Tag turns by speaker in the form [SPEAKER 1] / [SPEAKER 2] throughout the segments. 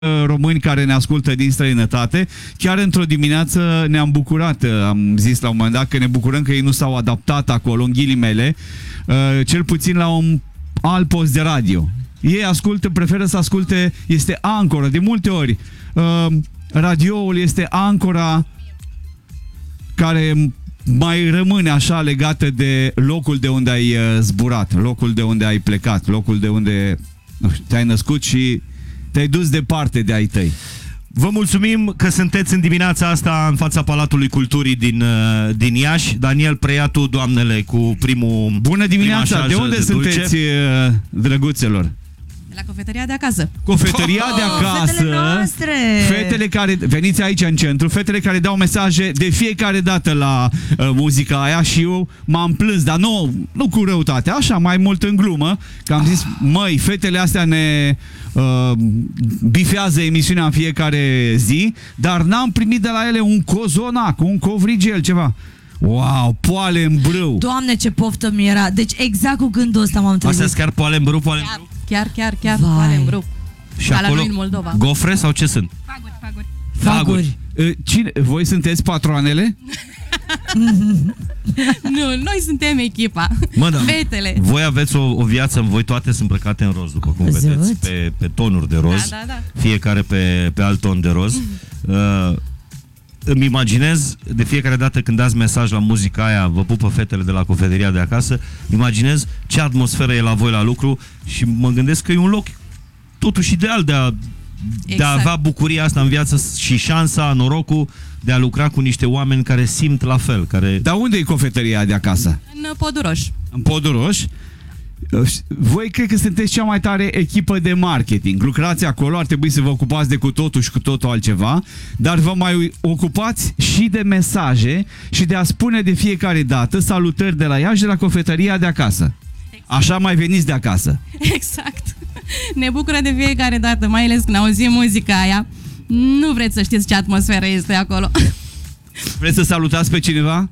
[SPEAKER 1] români care ne ascultă din străinătate. Chiar într-o dimineață ne-am bucurat, am zis la un moment dat că ne bucurăm că ei nu s-au adaptat acolo, în ghilimele, cel puțin la un alt post de radio. Ei ascultă, preferă să asculte, este ancora, de multe ori radioul este ancora care mai rămâne așa legată de locul de unde ai zburat, locul de unde ai plecat, locul de unde te-ai născut și te-ai dus departe de ai tăi.
[SPEAKER 2] Vă mulțumim că sunteți în dimineața asta în fața Palatului Culturii din Iași. Daniel, preia tu, doamnele, cu primul...
[SPEAKER 1] Bună dimineața! De unde sunteți, drăguțelor?
[SPEAKER 3] De la cofetăria de acasă.
[SPEAKER 1] Cofetăria de acasă.
[SPEAKER 3] Fetele noastre.
[SPEAKER 1] Fetele care, veniți aici în centru, fetele care dau mesaje de fiecare dată la muzica aia și eu m-am plâns, dar nu cu răutate, așa, mai mult în glumă, că am zis, măi, fetele astea ne bifează emisiunea în fiecare zi, dar n-am primit de la ele un cozonac, un covrigel, ceva. Wow, poale în brâu.
[SPEAKER 4] Doamne, ce poftă mi era. Deci exact cu gândul ăsta m-am trezit.
[SPEAKER 2] Astea chiar poale în brâu, poale în brâu?
[SPEAKER 3] Chiar, poale în brâu.
[SPEAKER 2] Și acolo
[SPEAKER 3] în Moldova.
[SPEAKER 2] Gofre sau ce sunt?
[SPEAKER 4] Faguri.
[SPEAKER 1] Cine? Voi sunteți patroanele?
[SPEAKER 3] Nu, noi suntem echipa. Fetele.
[SPEAKER 2] Voi aveți o viață, voi toate sunt îmbrăcate în roz, după cum vedeți, pe tonuri de roz.
[SPEAKER 3] Da.
[SPEAKER 2] Fiecare pe alt ton de roz. Îmi imaginez de fiecare dată când dați mesaj la muzica aia, vă pupă fetele de la cofetăria de acasă, imaginez ce atmosferă e la voi la lucru și mă gândesc că e un loc totuși ideal de a avea bucuria asta în viață și șansa, norocul de a lucra cu niște oameni care simt la fel.
[SPEAKER 1] Dar unde e cofetăria de acasă?
[SPEAKER 3] În Poduroș.
[SPEAKER 1] În Poduroș? Voi cred că sunteți cea mai tare echipă de marketing. Lucrați acolo, ar trebui să vă ocupați de cu totul și cu totul altceva, dar vă mai ocupați și de mesaje și de a spune de fiecare dată salutări de la ea și de la cofetăria de acasă. Așa mai veniți de acasă.
[SPEAKER 3] Exact. Ne bucură de fiecare dată, mai ales când auzim muzica aia. Nu vreți să știți ce atmosferă este acolo.
[SPEAKER 1] Vreți să salutați pe cineva?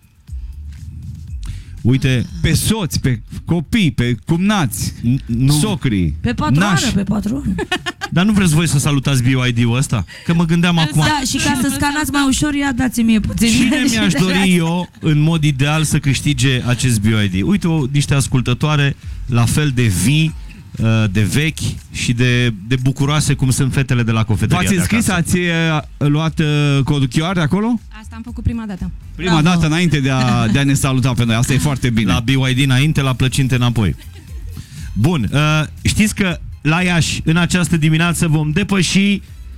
[SPEAKER 2] Uite,
[SPEAKER 1] pe soți, pe copii, pe cumnați, socrii,
[SPEAKER 4] pe patroană, pe patroană.
[SPEAKER 2] Dar nu vreți voi să salutați BYD-ul ăsta? Că mă gândeam acum.
[SPEAKER 4] Da, și ca să scanați mai ușor, ia dați-mi mie puțin.
[SPEAKER 2] Cine mi-aș dori eu, în mod ideal, să câștige acest BYD? Uite, niște ascultătoare la fel de vii, de vechi și de bucuroase cum sunt fetele de la cofetăria de acasă.
[SPEAKER 1] V-ați înscris? Ați luat codul QR de acolo?
[SPEAKER 3] Asta am făcut prima dată.
[SPEAKER 1] Prima dată înainte de a ne saluta pe noi. Asta e foarte bine.
[SPEAKER 2] La BYD înainte, la plăcinte înapoi. Bun, știți că la Iași în această dimineață vom depăși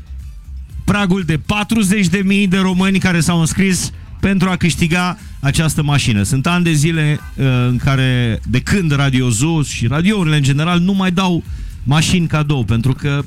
[SPEAKER 2] pragul de 40.000 de români care s-au înscris pentru a câștiga această mașină. Sunt ani de zile în care, de când Radio Zoo și radiourile în general nu mai dau mașini cadou, pentru că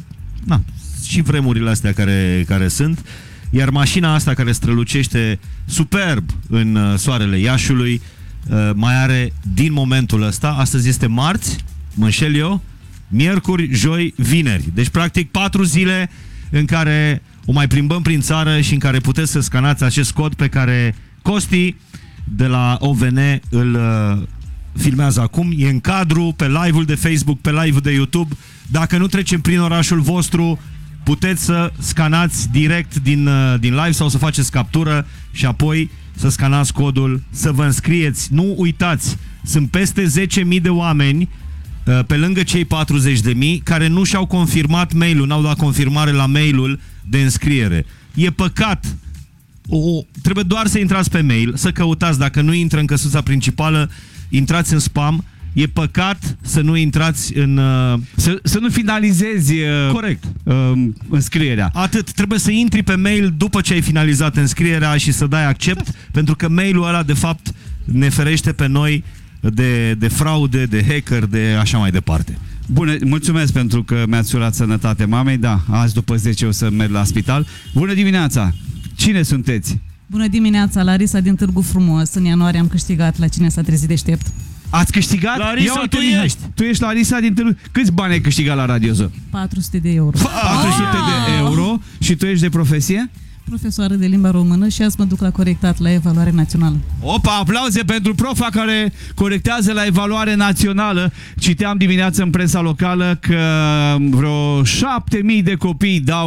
[SPEAKER 2] și vremurile astea care sunt. Iar mașina asta care strălucește superb în soarele Iașului mai are din momentul ăsta, astăzi este marți, mă înșel eu, miercuri, joi, vineri. Deci practic 4 zile în care o mai plimbăm prin țară și în care puteți să scanați acest cod pe care Costi de la OVN îl filmează acum. E în cadru, pe live-ul de Facebook, pe live-ul de YouTube. Dacă nu trecem prin orașul vostru, puteți să scanați direct din live sau să faceți captură și apoi să scanați codul, să vă înscrieți. Nu uitați, sunt peste 10.000 de oameni pe lângă cei 40.000 care nu și-au confirmat mail-ul, n-au dat confirmare la mail-ul de înscriere. E păcat. Trebuie doar să intrați pe mail, să căutați, dacă nu intră în căsuța principală, intrați în spam. E păcat să nu intrați în...
[SPEAKER 1] Să nu finalizezi
[SPEAKER 2] corect
[SPEAKER 1] înscrierea.
[SPEAKER 2] Atât, trebuie să intri pe mail după ce ai finalizat înscrierea și să dai accept, pentru că mailul ăla de fapt ne ferește pe noi de fraude, de hacker, de așa mai departe.
[SPEAKER 1] Bună, mulțumesc pentru că mi-ați urat sănătate mamei. Da, azi după 10 o să merg la spital. Bună dimineața! Cine sunteți?
[SPEAKER 5] Bună dimineața, Larisa din Târgu Frumos. În ianuarie am câștigat la Cine s-a trezit deștept.
[SPEAKER 1] Ați câștigat?
[SPEAKER 2] Larisa,
[SPEAKER 1] tu ești Larisa din Târgu. Câți bani ai câștigat la Radio Zoo?
[SPEAKER 5] 400 de euro.
[SPEAKER 1] 400 de euro. Și tu ești de profesie?
[SPEAKER 5] profesoară de limba română și azi mă duc la corectat la evaluare națională.
[SPEAKER 1] Opa, aplauze pentru profa care corectează la evaluare națională. Citeam dimineața în presa locală că vreo 7.000 de copii dau